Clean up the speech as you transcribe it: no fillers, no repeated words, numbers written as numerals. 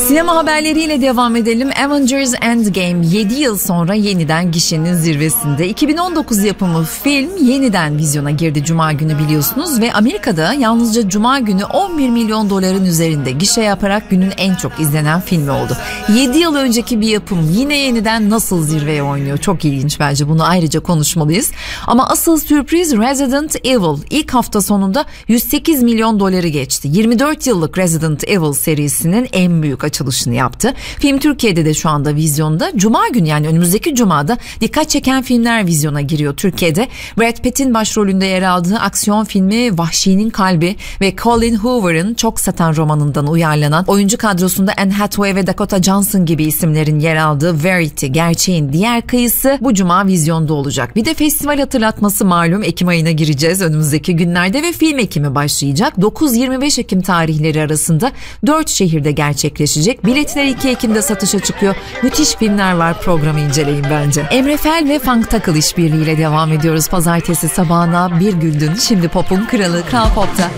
Sinema haberleriyle devam edelim. Avengers Endgame 7 yıl sonra yeniden gişenin zirvesinde. 2019 yapımı film yeniden vizyona girdi Cuma günü biliyorsunuz ve Amerika'da yalnızca Cuma günü 11 milyon doların üzerinde gişe yaparak günün en çok izlenen filmi oldu. 7 yıl önceki bir yapım yine yeniden nasıl zirveye oynuyor? Çok ilginç, bence bunu ayrıca konuşmalıyız. Ama asıl sürpriz Resident Evil ilk hafta sonunda 108 milyon doları geçti. 24 yıllık Resident Evil serisinin en büyük açılışını yaptı. Film Türkiye'de de şu anda vizyonda. Cuma günü, yani önümüzdeki Cuma'da dikkat çeken filmler vizyona giriyor Türkiye'de. Brad Pitt'in başrolünde yer aldığı aksiyon filmi Vahşi'nin Kalbi ve Colin Hoover'ın çok satan romanından uyarlanan, oyuncu kadrosunda Anne Hathaway ve Dakota Johnson gibi isimlerin yer aldığı Verity, Gerçeğin Diğer Kıyısı bu Cuma vizyonda olacak. Bir de festival hatırlatması, malum Ekim ayına gireceğiz önümüzdeki günlerde ve film ekimi başlayacak. 9-25 Ekim tarihleri arasında 4 şehirde gerçekleşecek. Biletler 2 Ekim'de satışa çıkıyor. Müthiş filmler var, programı inceleyin bence. Emre Fel ve Funk Takıl işbirliğiyle devam ediyoruz. Pazartesi sabahına bir güldün. Şimdi pop'un kralı Kral Pop'ta.